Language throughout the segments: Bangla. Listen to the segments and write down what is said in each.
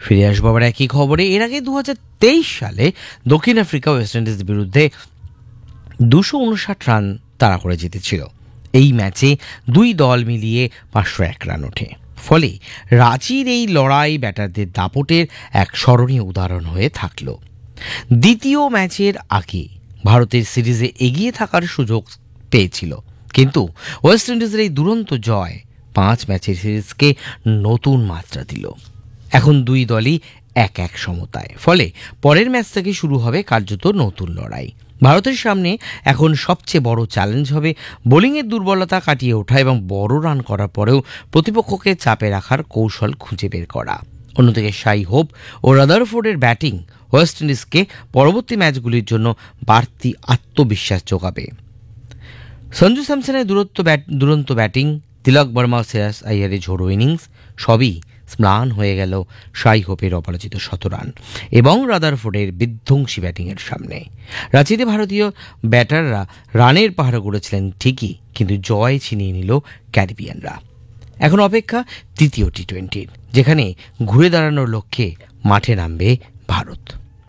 ফিরে আসবো আবার একই খবরে। এর আগে 2023 সালে দক্ষিণ আফ্রিকা ওয়েস্ট ইন্ডিজের বিরুদ্ধে 259 রান তাড়া করে জিতেছিল। এই ম্যাচে দুই দল মিলিয়ে 501 রান ওঠে। ফলে রাঁচির এই লড়াই ব্যাটারদের দাপটের এক স্মরণীয় উদাহরণ হয়ে থাকল। দ্বিতীয় ম্যাচের আগে ভারতের সিরিজে এগিয়ে থাকার সুযোগ পেয়েছিল, কিন্তু ওয়েস্ট ইন্ডিজের এই দুরন্ত জয় 5 ম্যাচের সিরিজকে নতুন মাত্রা দিল। এখন দুই দলই 1-1 সমতায়। ফলে পরের ম্যাচ থেকে শুরু হবে কার্যত নতুন লড়াই। ভারতের সামনে এখন সবচেয়ে বড় চ্যালেঞ্জ হবে বোলিংয়ের দুর্বলতা কাটিয়ে ওঠা এবং বড় রান করার পরেও প্রতিপক্ষকে চাপে রাখার কৌশল খুঁজে বের করা। অন্যদিকে শাই হোপ ও রাদারফোর্ডের ব্যাটিং ওয়েস্ট ইন্ডিজকে পরবর্তী ম্যাচগুলির জন্য বাড়তি আত্মবিশ্বাস যোগাবে। সঞ্জু স্যামসনের দুরন্ত ব্যাটিং, তিলক বর্মা ও শ্রেয়াস আইয়ারের ঝোড়ো ইনিংস সবই স্ম্লান হয়ে গেল শাই হোপের অপরাজিত 100 রান এবং রাদারফোর্ডের বিধ্বংসী ব্যাটিংয়ের সামনে। রাঁচিতে ভারতীয় ব্যাটাররা রানের পাহাড় গড়েছিলেন ঠিকই, কিন্তু জয় ছিনিয়ে নিল ক্যারিবিয়ানরা। এখন অপেক্ষা তৃতীয় টি-20, যেখানে ঘুরে দাঁড়ানোর লক্ষ্যে মাঠে নামবে ভারত।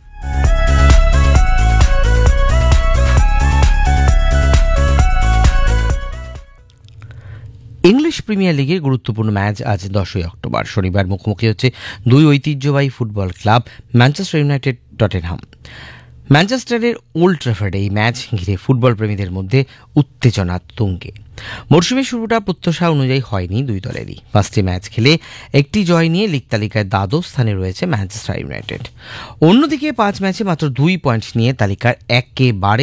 ইংলিশ প্রিমিয়ার লিগের গুরুত্বপূর্ণ ম্যাচ আজ 10ই অক্টোবর শনিবার মুখোমুখি হচ্ছে দুই ঐতিহ্যবাহী football club Manchester United Tottenham. ম্যানচেস্টারের old ট্র্যাফোর্ডে এই ম্যাচ ঘিরে ফুটবল প্রেমীদের মধ্যে উত্তেজনা তুঙ্গে। মরশুমের শুরুটা প্রত্যাশা অনুযায়ী হয়নি দুই দলেরই। 5টি ম্যাচ খেলে একটি জয় নিয়ে লিগ তালিকায় দ্বাদশ স্থানে রয়েছে ম্যানচেস্টার ইউনাইটেড। অন্যদিকে 5 ম্যাচে মাত্র 2 পয়েন্ট নিয়ে তালিকার একেবারে